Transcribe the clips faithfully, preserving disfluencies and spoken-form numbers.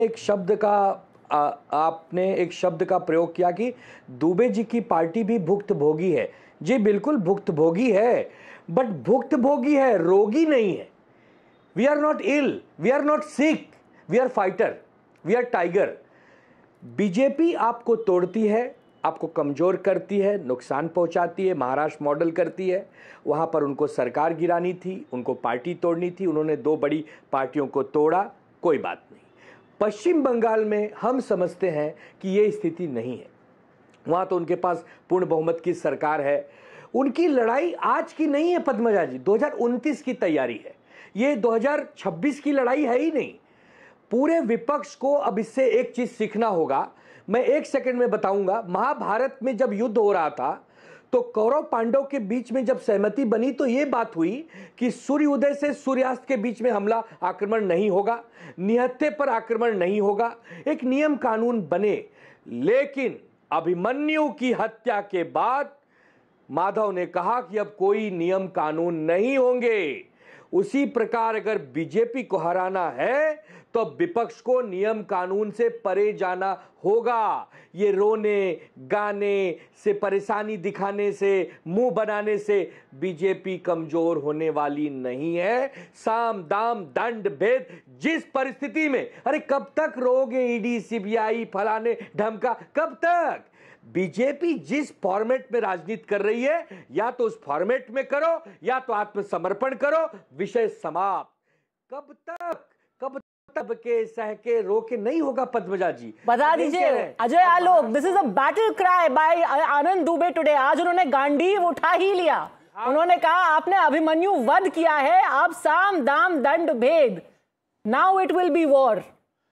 एक शब्द का आ, आपने एक शब्द का प्रयोग किया कि दुबे जी की पार्टी भी भुक्तभोगी है। जी बिल्कुल भुक्तभोगी है, बट भुक्तभोगी है, रोगी नहीं है। We are not ill, we are not sick, we are fighter, we are tiger. BJP आपको तोड़ती है, आपको कमजोर करती है, नुकसान पहुंचाती है, महाराष्ट्र मॉडल करती है। वहां पर उनको सरकार गिरानी थी, उनको पार्टी तोड़नी थी, उन्होंने दो बड़ी पार्टियों को तोड़ा, कोई बात नहीं। पश्चिम बंगाल में हम समझते हैं कि ये स्थिति नहीं है। वहां तो उनके पास पूर्ण बहुमत की सरकार है। उनकी लड़ाई आज की नहीं है पद्मजा जी, दो हज़ार उनतीस की तैयारी है। ये दो हज़ार छब्बीस की लड़ाई है ही नहीं। पूरे विपक्ष को अब इससे एक चीज सीखना होगा। मैं एक सेकंड में बताऊंगा। महाभारत में जब युद्ध हो रहा था तो कौरव पांडव के बीच में जब सहमति बनी तो यह बात हुई कि सूर्योदय से सूर्यास्त के बीच में हमला आक्रमण नहीं होगा, निहत्थे पर आक्रमण नहीं होगा, एक नियम कानून बने। लेकिन अभिमन्यु की हत्या के बाद माधव ने कहा कि अब कोई नियम कानून नहीं होंगे। उसी प्रकार अगर बीजेपी को हराना है तो विपक्ष को नियम कानून से परे जाना होगा। ये रोने गाने से, परेशानी दिखाने से, मुंह बनाने से बीजेपी कमजोर होने वाली नहीं है। साम दाम दंड भेद जिस परिस्थिति में, अरे कब तक रोगे ईडी सीबीआई फलाने ढमका, कब तक? बीजेपी जिस फॉर्मेट में राजनीति कर रही है, या तो उस फॉर्मेट में करो या तो आत्मसमर्पण करो, विषय समाप्त। कब तक कब तक के सह के रो के नहीं होगा पद्मजा जी। बता दीजिए Ajay Alok, this is a battle cry bye Anand Dubey today. आज उन्होंने गांडीव उठा ही लिया। उन्होंने कहा आपने अभिमन्यु वध किया है, अब साम दाम दंड भेद, now it will be war.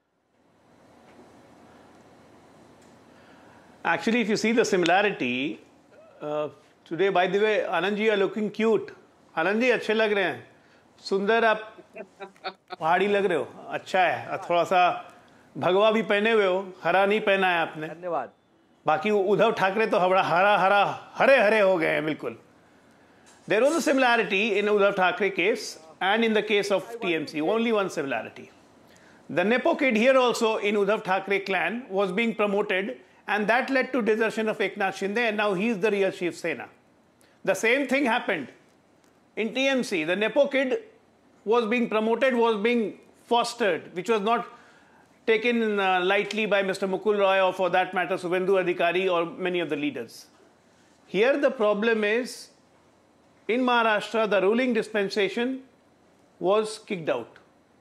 Actually, if you see the similarity, uh, today, by the way, Anand ji are looking cute. Anand ji अच्छे लग रहे हैं, सुंदर, आप पहाड़ी लग रहे हो, अच्छा है। थोड़ा सा भगवा भी पहने हुए हो, हरा नहीं पहना है आपने। धन्यवाद। बाकी उद्धव ठाकरे तो हरा हरा हरा हरे हरे हो गए हैं बिल्कुल। There was a similarity in Uddhav Thackeray case and in the case of T M C. Only one similarity. The Nepo kid here also in Uddhav Thackeray clan was being promoted. And that led to desertion of Eknath Shinde, and now he's the real Shiv Sena. The same thing happened in T M C. The Nepo kid was being promoted, was being fostered, which was not taken uh, lightly by Mister Mukul Roy or, for that matter, Subhendu Adhikari or many of the leaders. Here the problem is, in Maharashtra, the ruling dispensation was kicked out.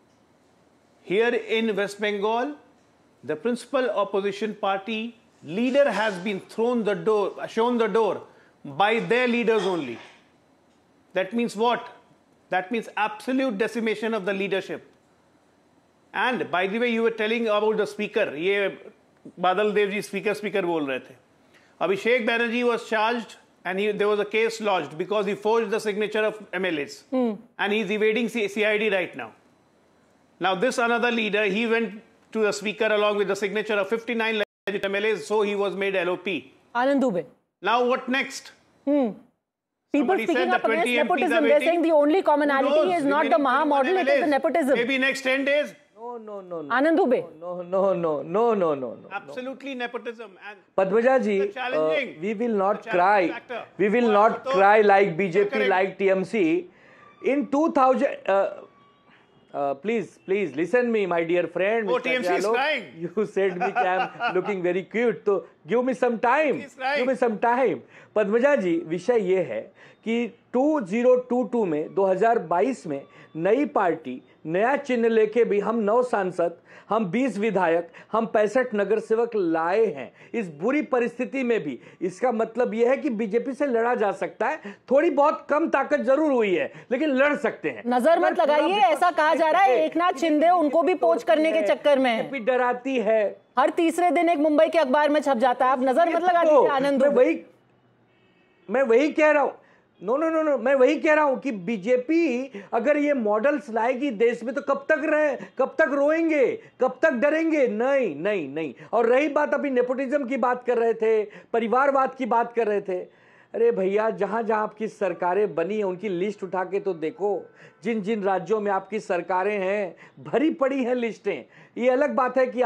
Here in West Bengal, the principal opposition party leader has been thrown the door, shown the door by their leaders only. That means what? That means absolute decimation of the leadership. And by the way, you were telling about the speaker. ये बादल Dev ji speaker speaker बोल रहे थे. Abhishek Banerjee was charged and he, there was a case lodged because he forged the signature of M L As. Hmm. And he's evading C I D right now. Now this another leader, he went to the speaker along with the signature of fifty-nine M L As, so he was made L O P. Anand Dubey. Now what next? Hmm. People Somebody speaking up against nepotism, they're waiting. saying the only commonality is not the Maha model, it is the nepotism. Maybe next ten days. No, no, no, no. Anand Dubey. No, no, no, no, no, no, no. Absolutely nepotism. And Padmaja ji, uh, we will not cry. Factor. We will not cry like B J P, like T M C. In two thousand, uh, uh, please, please listen me, my dear friend. Oh, T M C is crying. You said me that I'm looking very cute. So give me some time. Give me some time. Padmaja जी, विषय ये है कि दो हज़ार बाईस में दो हज़ार बाईस में नई पार्टी, नया चिन्ह लेके भी हम नौ सांसद, हम बीस विधायक, हम पैंसठ नगर सेवक लाए हैं इस बुरी परिस्थिति में भी। इसका मतलब यह है कि बीजेपी से लड़ा जा सकता है। थोड़ी बहुत कम ताकत जरूर हुई है, लेकिन लड़ सकते हैं। नजर मत लगाइए, ऐसा कहा जा रहा है एकनाथ शिंदे उनको भी पोच करने के चक्कर में डराती है। हर तीसरे दिन एक मुंबई के अखबार में छप जाता है। आप नजर मत लगा दीजिए आनंद। मैं वही मैं वही कह रहा हूं। नो नो नो नो मैं वही कह रहा हूं कि बीजेपी अगर ये मॉडल्स लाएगी देश में तो कब तक रहे, कब तक रोएंगे, कब तक डरेंगे? नहीं नहीं नहीं। और रही बात, अभी नेपोटिज्म की बात कर रहे थे, परिवारवाद की बात कर रहे थे। अरे भैया, जहां जहां आपकी सरकारें बनी है उनकी लिस्ट उठा के तो देखो। जिन जिन राज्यों में आपकी सरकारें हैं भरी पड़ी हैं लिस्टें। ये अलग बात है कि